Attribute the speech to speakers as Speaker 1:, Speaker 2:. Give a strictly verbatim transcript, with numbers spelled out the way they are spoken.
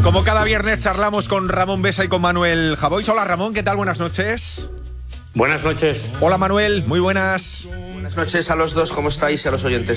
Speaker 1: Como cada viernes charlamos con Ramón Besa y con Manuel Javois. Hola Ramón, ¿qué tal? Buenas noches.
Speaker 2: Buenas noches.
Speaker 1: Hola Manuel, muy buenas.
Speaker 3: Buenas noches a los dos, ¿cómo estáis? Y a los oyentes.